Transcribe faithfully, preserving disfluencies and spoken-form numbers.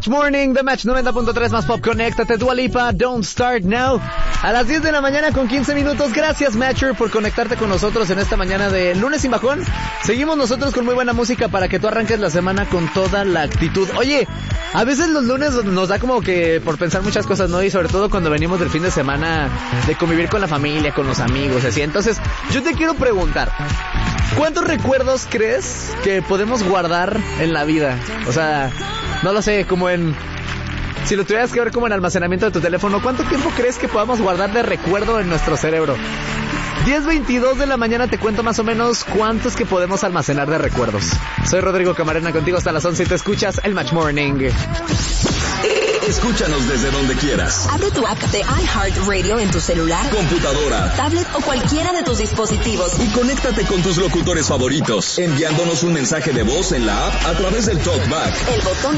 Morning, The Match noventa punto tres más Pop. Conéctate, Dua Lipa, Don't Start Now. A las diez de la mañana con quince minutos. Gracias, Matcher, por conectarte con nosotros en esta mañana de lunes sin bajón. Seguimos nosotros con muy buena música para que tú arranques la semana con toda la actitud. Oye, a veces los lunes nos da como que por pensar muchas cosas, ¿no? Y sobre todo cuando venimos del fin de semana de convivir con la familia, con los amigos, así. Entonces, yo te quiero preguntar, ¿cuántos recuerdos crees que podemos guardar en la vida? O sea, no lo sé, como en... Si lo tuvieras que ver como en almacenamiento de tu teléfono, ¿cuánto tiempo crees que podamos guardar de recuerdo en nuestro cerebro? diez veintidós de la mañana te cuento más o menos cuántos que podemos almacenar de recuerdos. Soy Rodrigo Camarena, contigo hasta las once y te escuchas el Match Morning. Escúchanos desde donde quieras. Abre tu app de iHeartRadio en tu celular, computadora, tablet o cualquiera de tus dispositivos. Y conéctate con tus locutores favoritos, enviándonos un mensaje de voz en la app a través del TalkBack. El botón